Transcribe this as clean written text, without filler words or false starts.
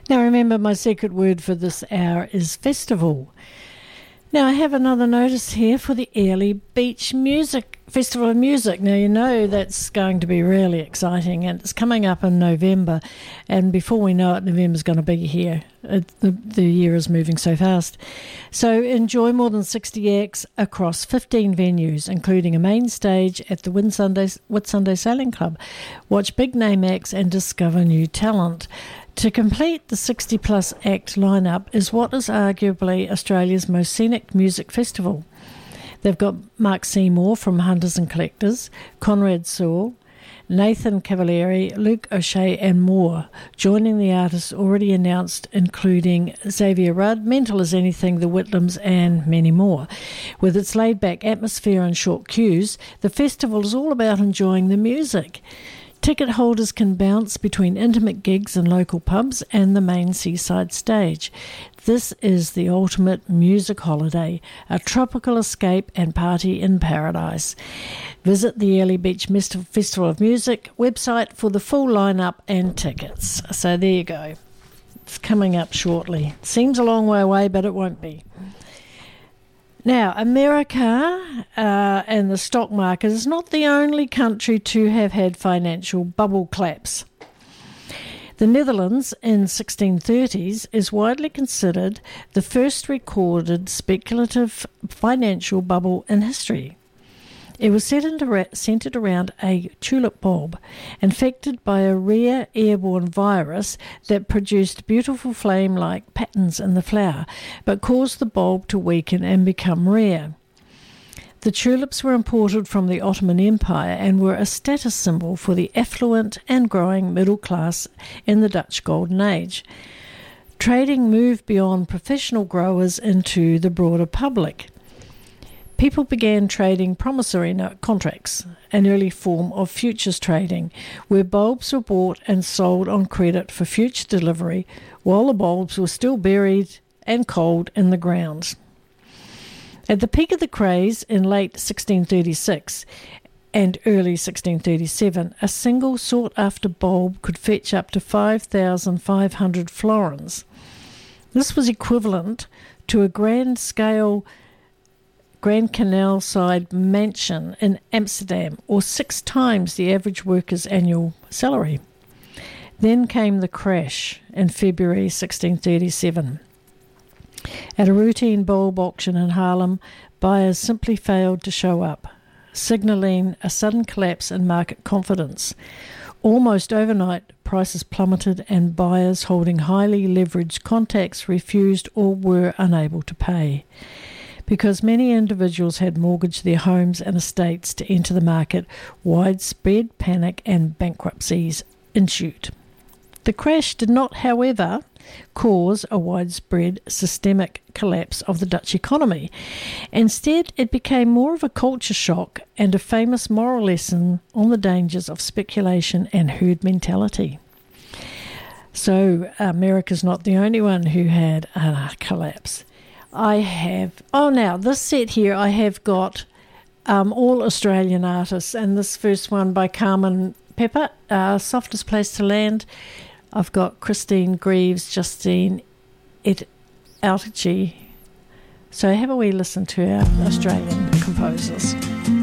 Now remember, my secret word for this hour is festival. Now I have another notice here for the Airlie Beach Festival of Music. Now you know that's going to be really exciting, and it's coming up in November, and before we know it, November's going to be here. The year is moving so fast. So enjoy more than 60 acts across 15 venues, including a main stage at the Whitsunday Sailing Club. Watch big name acts and discover new talent. To complete the 60-plus act lineup is what is arguably Australia's most scenic music festival. They've got Mark Seymour from Hunters and Collectors, Conrad Sewell, Nathan Cavalieri, Luke O'Shea and more, joining the artists already announced, including Xavier Rudd, Mental as Anything, The Whitlams and many more. With its laid-back atmosphere and short queues, the festival is all about enjoying the music. Ticket holders can bounce between intimate gigs in local pubs and the main seaside stage. This is the ultimate music holiday, a tropical escape and party in paradise. Visit the Airlie Beach Festival of Music website for the full lineup and tickets. So there you go. It's coming up shortly. Seems a long way away, but it won't be. Now, America and the stock market is not the only country to have had financial bubble collapse. The Netherlands in 1630s is widely considered the first recorded speculative financial bubble in history. It was centered around a tulip bulb, infected by a rare airborne virus that produced beautiful flame-like patterns in the flower, but caused the bulb to weaken and become rare. The tulips were imported from the Ottoman Empire and were a status symbol for the affluent and growing middle class in the Dutch Golden Age. Trading moved beyond professional growers into the broader public. People began trading promissory note contracts, an early form of futures trading, where bulbs were bought and sold on credit for future delivery, while the bulbs were still buried and cold in the ground. At the peak of the craze in late 1636 and early 1637, a single sought-after bulb could fetch up to 5,500 florins. This was equivalent to a Grand Canal side mansion in Amsterdam, or 6 times the average worker's annual salary. Then came the crash in February 1637. At a routine bulb auction in Haarlem, buyers simply failed to show up, signalling a sudden collapse in market confidence. Almost overnight, prices plummeted and buyers holding highly leveraged contacts refused or were unable to pay. Because many individuals had mortgaged their homes and estates to enter the market, widespread panic and bankruptcies ensued. The crash did not, however, cause a widespread systemic collapse of the Dutch economy. Instead, it became more of a culture shock and a famous moral lesson on the dangers of speculation and herd mentality. So, America's not the only one who had a collapse. Now this set here I have got all Australian artists, and this first one by Carmen Pepper, Softest Place to Land. I've got Christine Greaves, Justine Outigi. So have a wee listen to our Australian composers.